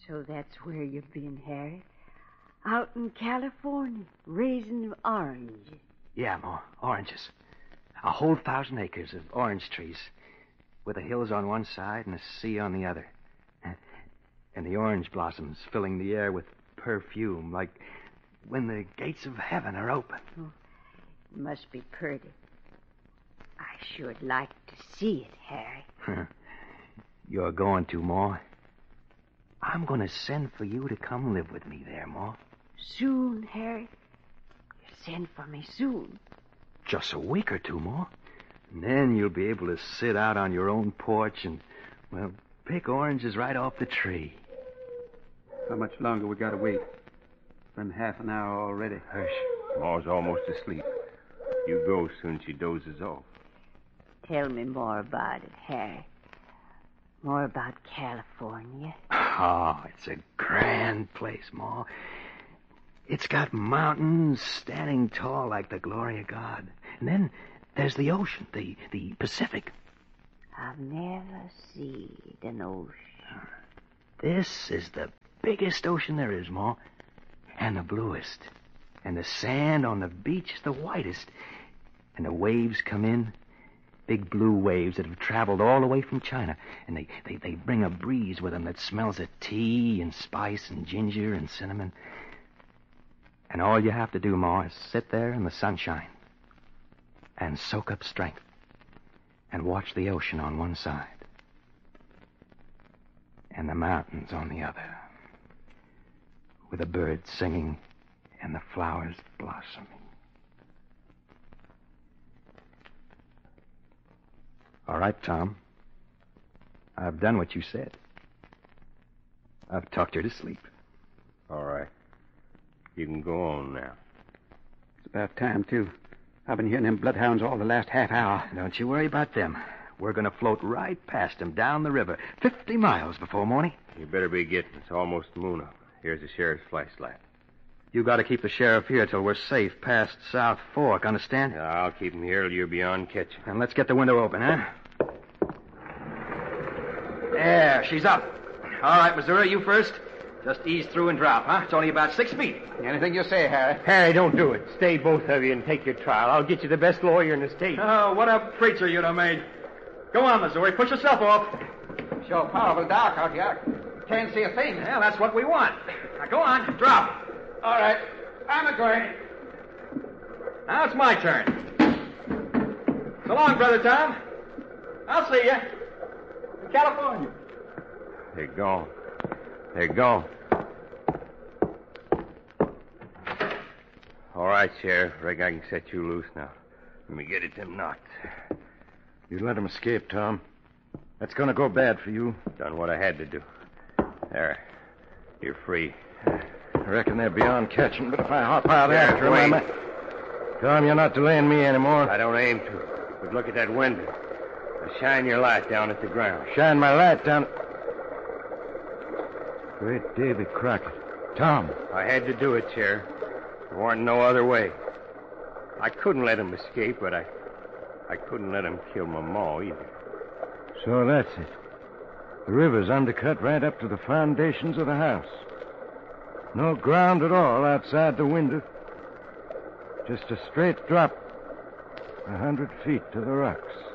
So that's where you've been, Harry. Out in California, raising oranges. Yeah, Ma, oranges. A whole 1,000 acres of orange trees, with the hills on one side and the sea on the other. And the orange blossoms filling the air with perfume, like when the gates of heaven are open. Oh, it must be pretty. I should like to see it, Harry. You're going to, Ma. I'm going to send for you to come live with me there, Ma. Soon, Harry? You send for me soon. Just a week or two, Ma. And then you'll be able to sit out on your own porch and, well, pick oranges right off the tree. How much longer we got to wait? It's been half an hour already. Hush. Ma's almost asleep. You go soon she dozes off. Tell me more about it, Harry. More about California. Oh, it's a grand place, Ma. It's got mountains standing tall like the glory of God. And then there's the ocean, the Pacific. I've never seen an ocean. This is the biggest ocean there is, Ma. And the bluest. And the sand on the beach is the whitest. And the waves come in. Big blue waves that have traveled all the way from China. And they bring a breeze with them that smells of tea and spice and ginger and cinnamon. And all you have to do, Ma, is sit there in the sunshine and soak up strength and watch the ocean on one side and the mountains on the other, with the birds singing and the flowers blossoming. All right, Tom. I've done what you said. I've talked her to sleep. All right. You can go on now. It's about time, too. I've been hearing them bloodhounds all the last half hour. Don't you worry about them. We're going to float right past them down the river, 50 miles before morning. You better be getting. It's almost moon up. Here's the sheriff's flashlight. You got to keep the sheriff here till we're safe past South Fork, understand? Yeah, I'll keep him here till you're beyond catching. And let's get the window open, huh? There, she's up. All right, Missouri, you first. Just ease through and drop, huh? It's only about 6 feet. Anything you say, Harry. Harry, don't do it. Stay, both of you, and take your trial. I'll get you the best lawyer in the state. Oh, what a preacher you'd have made. Go on, Missouri. Push yourself off. Sure powerful dark out here. Can't see a thing. Yeah, that's what we want. Now, go on. Drop. All right. I'm a-going. Now it's my turn. So long, Brother Tom. I'll see you. In California. They're gone. They're gone. All right, Sheriff. Reckon I can set you loose now. Let me get at them knots. You let him escape, Tom. That's going to go bad for you. Done what I had to do. There. You're free. I reckon they're beyond catching, but if I hop out after wait. him, Tom, you're not delaying me anymore. I don't aim to. But look at that window. Now shine your light down at the ground. Shine my light down. Great Davy Crockett. Tom. I had to do it, Sheriff. There weren't no other way. I couldn't let him escape, but I couldn't let him kill my ma either. So that's it. The river's undercut right up to the foundations of the house. No ground at all outside the window. Just a straight drop, 100 feet to the rocks.